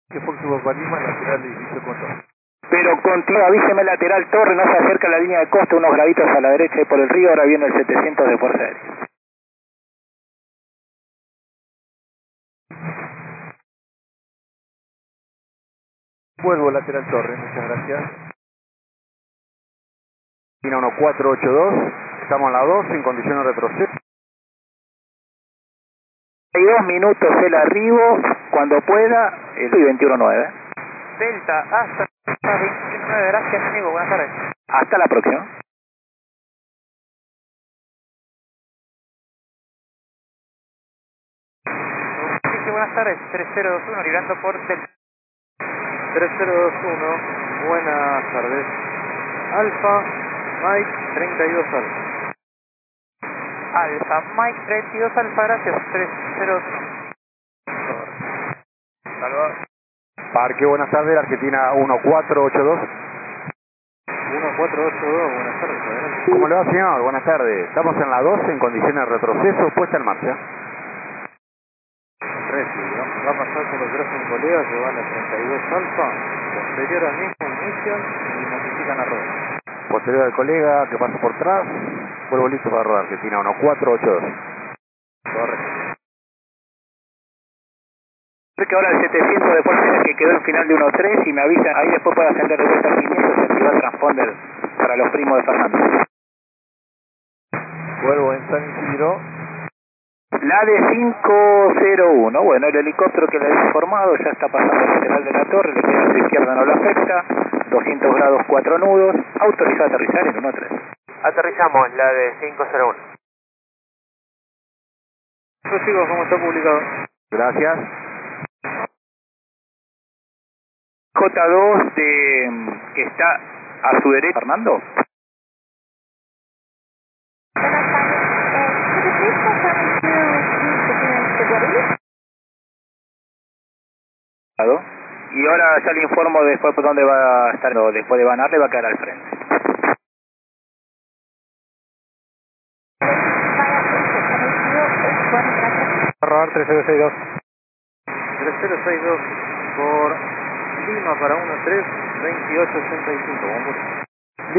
Que Foxtrot Lima, lateral edificio Control. Pero continúa, avíseme lateral torre, no se acerca a la línea de costa, unos graditos a la derecha y por el río, ahora viene el 700 de Fuerza Aérea. Vuelvo lateral torre, muchas gracias. Argentina 1482, estamos en la 2 en condiciones de retroceso. Hay 2 minutos el arribo, cuando pueda, el 21.9. Delta, hasta 29, gracias amigo, buenas tardes. Hasta la próxima. Sí, buenas tardes, 3021, librando por Delta. 3021, buenas tardes. Alfa, Mike, 32 Alfa. Alfa, Mike 32 Alfa, gracias, 301. Saludos. Parque, buenas tardes, Argentina 1482. 1482, buenas tardes, adelante. ¿Cómo le va, señor? Buenas tardes. Estamos en la 2 en condiciones de retroceso, puesta en marcha. Recibe, va a pasar por los brazos colegas que van a 32 Alfa, posterior al mismo inician y notifican a rueda. Posterior al colega que pasa por atrás, vuelvo listo para rodar, Argentina 1482. Correcto. Que ahora el 700 de Fuerza Aérea que quedó en final de 1.3 y me avisan, ahí después puede ascender de vuelta al 500 y activar transponder para los primos de Fernando. Vuelvo en San Isidro. La de 501, bueno, el helicóptero que le he informado ya está pasando al lateral de la torre, le queda a su izquierda, no lo afecta, 200 grados 4 nudos, autorizado a aterrizar en 1.3. Aterrizamos, la de 501. Yo sigo como está publicado. Gracias. J2 que está a su derecha, Fernando. Y ahora ya le informo después por dónde va a estar, después de Banar le va a quedar al frente. Rodar 3062. 3062 por Lima para 13, 2885.